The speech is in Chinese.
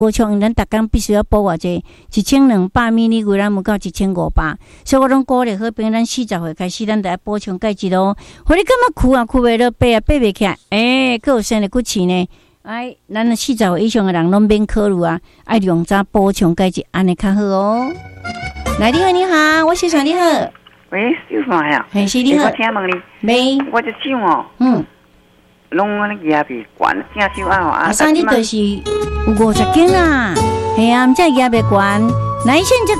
补充，咱逐工必须要补偌济，1200米你规咱有到1500，所以我拢鼓励好朋友，咱40岁开始，咱就要补充钙质咯。互你感觉躯袂落背啊，爬袂起来，佫有生的骨刺呢。咱40岁以上的人拢免考虑啊，爱用早补充钙质，安尼较好哦。来，你好，你好，我小爽，你好。 喂，小爽呀。 嘿，是你好。 我请问你。 没。 我这手哦。拢安尼压袂悬，正手啊吼。 阿生，你就是有50斤啊，系啊，毋才压袂悬。来，现在